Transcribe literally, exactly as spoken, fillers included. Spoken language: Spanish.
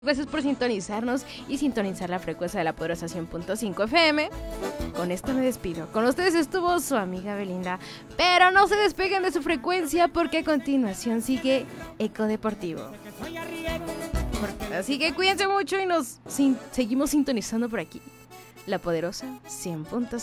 Gracias por sintonizarnos y sintonizar la frecuencia de la poderosa cien punto cinco F M. Con esto me despido. Con ustedes estuvo su amiga Belinda. Pero no se despeguen de su frecuencia porque a continuación sigue Eco Deportivo. Así que cuídense mucho y nos sin- seguimos sintonizando por aquí. La poderosa cien punto cinco.